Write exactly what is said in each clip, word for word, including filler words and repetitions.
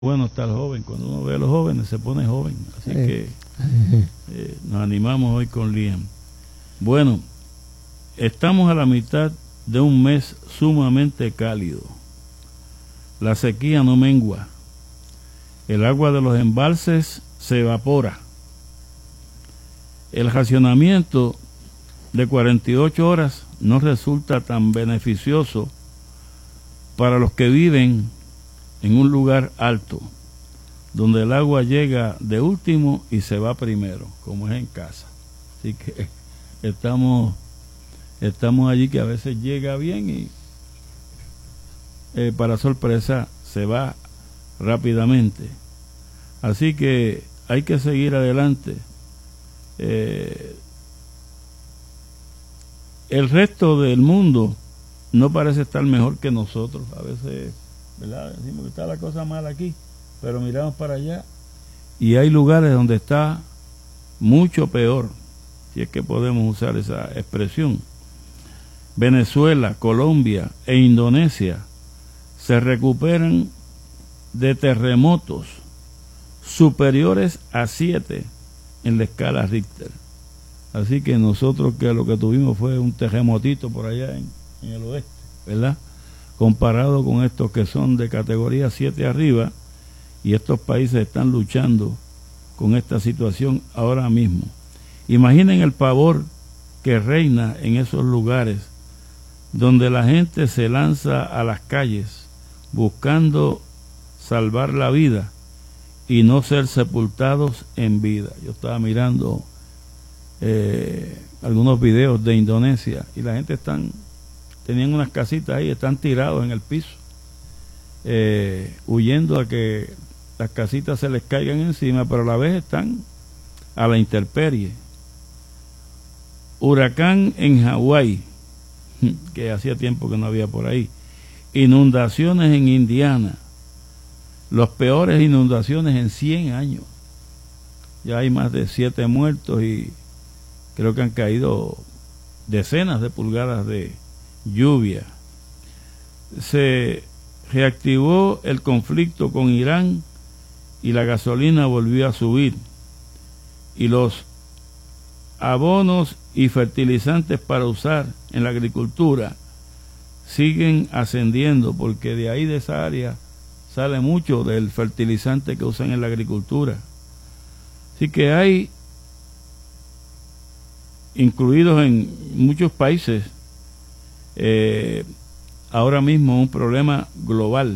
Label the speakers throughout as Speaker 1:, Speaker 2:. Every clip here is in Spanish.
Speaker 1: Bueno estar joven, cuando uno ve a los jóvenes se pone joven, así eh. que eh, nos animamos hoy con Liam. Bueno, estamos a la mitad de un mes sumamente cálido. La sequía no mengua, el agua de los embalses se evapora, el racionamiento de cuarenta y ocho horas no resulta tan beneficioso para los que viven en un lugar alto, donde el agua llega de último y se va primero, como es en casa. Así que estamos, estamos allí que a veces llega bien y eh, para sorpresa se va rápidamente. Así que hay que seguir adelante. Eh, el resto del mundo no parece estar mejor que nosotros. A veces, ¿verdad?, decimos que está la cosa mal aquí, pero miramos para allá y hay lugares donde está mucho peor, si es que podemos usar esa expresión. Venezuela, Colombia e Indonesia se recuperan de terremotos superiores a siete en la escala Richter. Así que nosotros, que lo que tuvimos fue un terremotito por allá en, en el oeste, ¿verdad?, comparado con estos que son de categoría siete arriba, y estos países están luchando con esta situación ahora mismo. Imaginen el pavor que reina en esos lugares donde la gente se lanza a las calles buscando salvar la vida y no ser sepultados en vida. Yo estaba mirando eh, algunos videos de Indonesia y la gente están tenían unas casitas ahí, están tirados en el piso, eh, huyendo a que las casitas se les caigan encima, pero a la vez están a la intemperie. Huracán en Hawái, que hacía tiempo que no había por ahí. Inundaciones en Indiana, las peores inundaciones en cien años. Ya hay más de siete muertos y creo que han caído decenas de pulgadas de lluvia. Se reactivó el conflicto con Irán y la gasolina volvió a subir, y los abonos y fertilizantes para usar en la agricultura siguen ascendiendo, porque de ahí, de esa área, sale mucho del fertilizante que usan en la agricultura. Así que hay, incluidos en muchos países, Eh, ahora mismo un problema global.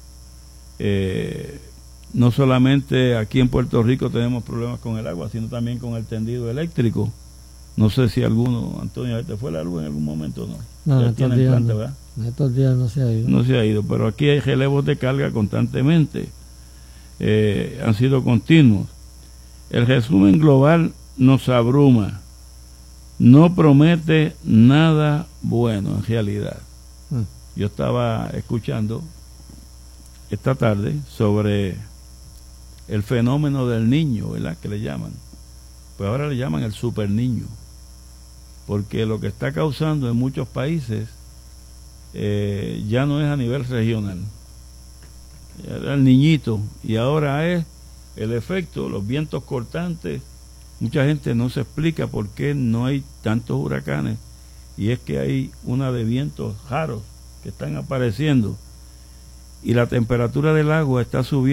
Speaker 1: Eh, no solamente aquí en Puerto Rico tenemos problemas con el agua, sino también con el tendido eléctrico. No sé si alguno, Antonio, ¿te fue la luz en algún momento? No,
Speaker 2: no, en estos, días, planta, ¿verdad? En estos días no se ha ido.
Speaker 1: No se ha ido, pero aquí hay relevos de carga constantemente. Eh, han sido continuos. El resumen global nos abruma. No promete nada bueno en realidad. Mm. Yo estaba escuchando esta tarde sobre el fenómeno del niño, ¿verdad?, que le llaman. Pues ahora le llaman el super niño, porque lo que está causando en muchos países eh, ya no es a nivel regional. Era el niñito y ahora es el efecto, los vientos cortantes. Mucha gente no se explica por qué no hay tantos huracanes, y es que hay una de vientos raros que están apareciendo y la temperatura del agua está subiendo.